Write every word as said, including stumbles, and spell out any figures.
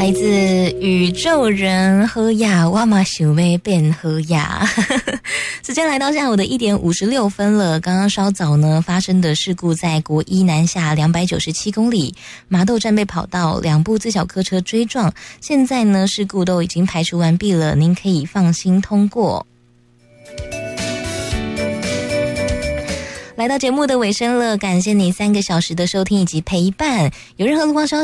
来自宇宙人喝呀，哇嘛想要变喝呀。时间来到下午的一点五十六分了。刚刚稍早呢发生的事故在国一南下两百九十七公里麻豆站被跑道两部自小客车追撞，现在呢事故都已经排除完毕了，您可以放心通过。来到节目的尾声了，感谢你三个小时的收听以及陪伴。有任何路况消息